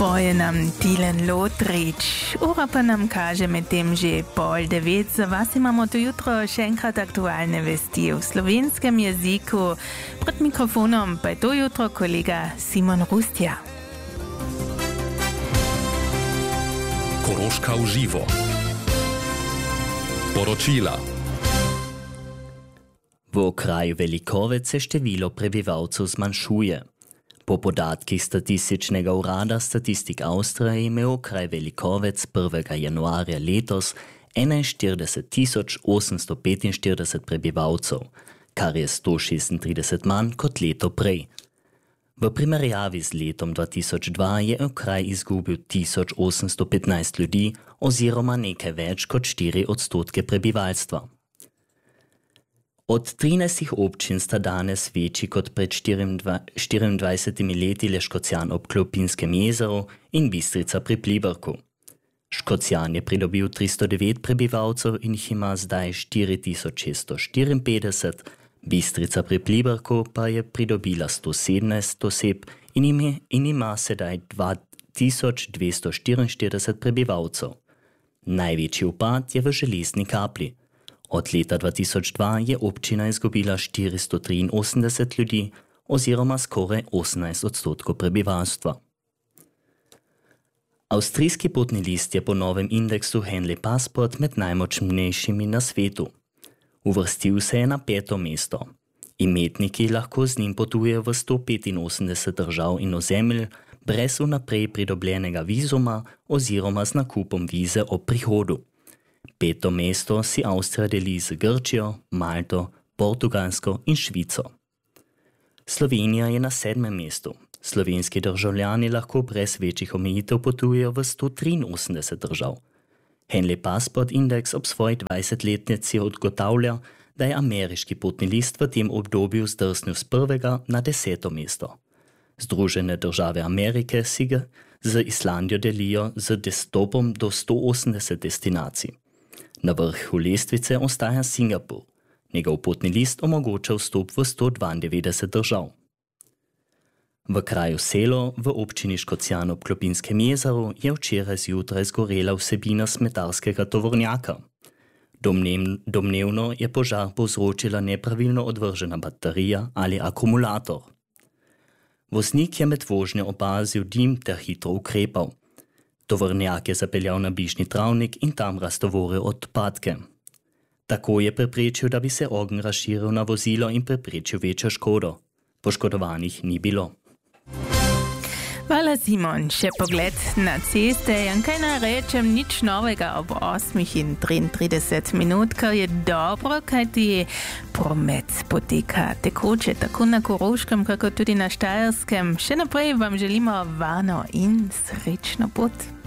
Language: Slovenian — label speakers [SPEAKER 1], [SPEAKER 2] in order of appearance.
[SPEAKER 1] Poje nam Dylan Lotrič. Ura pa nam kaže medtem že 8:30. Za vas imamo to jutro še enkrat aktualne vesti v slovenskem jeziku. Pred mikrofonom pa je to jutro kolega Simon Rustja.
[SPEAKER 2] Koroška v živo. Poročila.
[SPEAKER 3] V kraju Velikovec se število prebivalcev zmanjšuje. Po podatkih Statističnega urada Statistik Avstrije je imel kraj Velikovec 1. januarja letos 41.845 prebivalcev, kar je 136 manj kot leto prej. V primerjavi z letom 2002 je kraj izgubil 1815 ljudi oziroma nekaj več kot 4% prebivalstva. Od 13 občin sta danes večji kot pred 24 leti le Škocjan ob Klopinskem jezeru in Bistrica pri Pliberku. Škocjan je pridobil 309 prebivalcev in jih ima zdaj 4654, Bistrica pri Pliberku pa je pridobila 117 oseb in ima sedaj 2244 prebivalcev. Največji upad je v Železni Kapli. Od leta 2002 je občina izgubila 483 ljudi oziroma skoraj 18% prebivalstva. Avstrijski potni list je po novem indeksu Henley Passport med najmočnejšimi na svetu. Uvrstil se je na 5. mesto. Imetniki lahko z njim potujejo v 185 držav in ozemelj brez vnaprej pridobljenega vizuma oziroma z nakupom vize ob prihodu. 5. mesto si Avstrija deli z Grčijo, Malto, Portugalsko in Švico. Slovenija je na 7. mestu. Slovenski državljani lahko brez večjih omejitev potujejo v 183 držav. Henley Passport Index ob svoji 20-letnici ugotavlja, da je ameriški potni list v tem obdobju zdrsnil z 1. na 10. mesto. Združene države Amerike si ga z Islandijo delijo z dostopom do 180 destinacij. Na vrhu lestvice ostaja Singapur. Njegov potni list omogoča vstop v 192 držav. V kraju Selo v občini Škocjan ob Klopinskem jezeru je včeraj zjutraj zgorela vsebina smetarskega tovornjaka. Domnevno je požar povzročila nepravilno odvržena baterija ali akumulator. Voznik je med vožnjo opazil dim ter hitro ukrepal. Tovornjak je zapeljal na bližnji travnik in tam raztovoril odpadke. Tako je preprečil, da bi se ogenj razširil na vozilo in preprečil večjo škodo. Poškodovanih ni bilo.
[SPEAKER 1] Hvala, Simon. Še pogled na ceste. Kaj naj rečem, nič novega ob 8:33, kar je dobro, kajti promet poteka tekoče, tako na Koroškem, kako tudi na Štajerskem. Še naprej vam želimo varno in srečno pot.